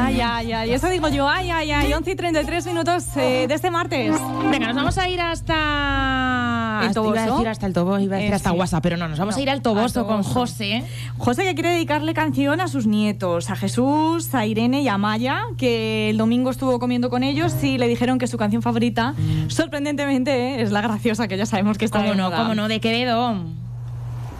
Y eso digo yo, 11:33 de este martes. Venga, nos vamos a ir hasta... ¿El Toboso? Iba a decir hasta el Toboso, iba a decir hasta Sí. WhatsApp, pero no, nos vamos a ir al Toboso con José. José, que quiere dedicarle canción a sus nietos, a Jesús, a Irene y a Maya, que el domingo estuvo comiendo con ellos y le dijeron que su canción favorita, sorprendentemente, es la graciosa, que ya sabemos que está de moda. ¿Cómo no? De Quevedo.